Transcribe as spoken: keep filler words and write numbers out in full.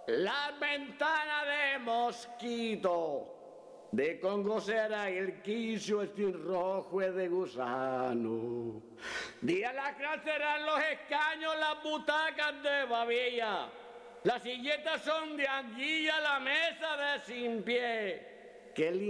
las ventanas de mosquito. De Congo será el quicio, el rojo es de gusano. Día la serán los escaños, las butacas de babilla. Las silletas son de anguilla, la mesa de sin pie. Qué